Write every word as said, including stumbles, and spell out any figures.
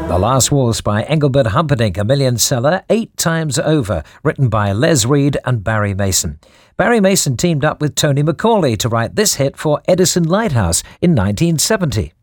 The Last Waltz by Engelbert Humperdinck, a million seller eight times over, written by Les Reed and Barry Mason. Barry Mason teamed up with Tony Macaulay to write this hit for Edison Lighthouse in nineteen seventy.